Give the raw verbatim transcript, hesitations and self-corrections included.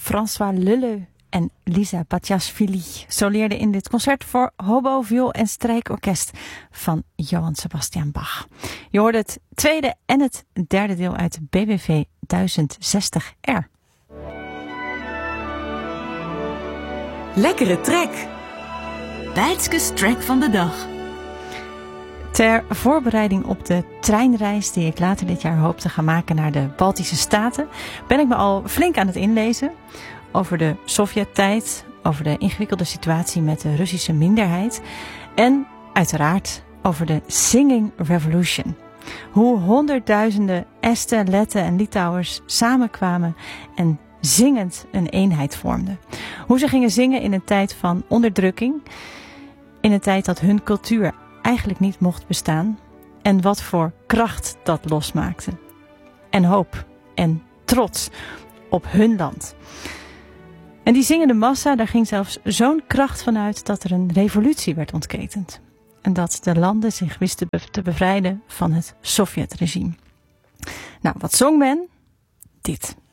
François Leleu en Lisa Batiashvili soleerden in dit concert voor hobo, viool en strijkorkest van Johann Sebastian Bach. Je hoorde het tweede en het derde deel uit B W V duizend zestig R. Lekkere trek. Bijtskes track van de dag. Ter voorbereiding op de treinreis die ik later dit jaar hoop te gaan maken naar de Baltische Staten, ben ik me al flink aan het inlezen over de Sovjet-tijd, over de ingewikkelde situatie met de Russische minderheid en uiteraard over de Singing Revolution. Hoe honderdduizenden Esten, Letten en Litouwers samenkwamen en zingend een eenheid vormden. Hoe ze gingen zingen in een tijd van onderdrukking, in een tijd dat hun cultuur eigenlijk niet mocht bestaan en wat voor kracht dat losmaakte. En hoop en trots op hun land. En die zingende massa, daar ging zelfs zo'n kracht van uit dat er een revolutie werd ontketend. En dat de landen zich wisten te bevrijden van het Sovjetregime. Nou, wat zong men? Dit.